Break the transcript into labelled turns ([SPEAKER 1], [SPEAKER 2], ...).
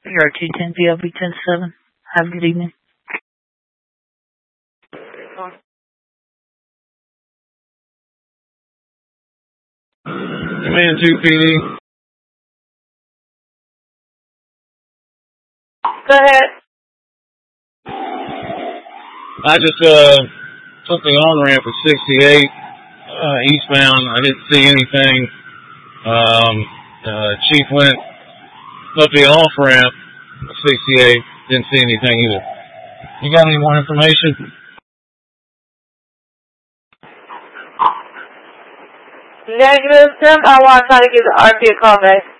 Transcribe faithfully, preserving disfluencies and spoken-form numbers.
[SPEAKER 1] You're two ten V L B ten seven. Have a good evening.
[SPEAKER 2] Command two P D.
[SPEAKER 3] Go ahead.
[SPEAKER 2] I just uh took the on-ramp at sixty-eight uh, eastbound. I didn't see anything. Um, uh, Chief went up the off-ramp at sixty-eight. Didn't see anything either. You got any more information?
[SPEAKER 3] Negative, Tim. I want to try to give the R P a call back.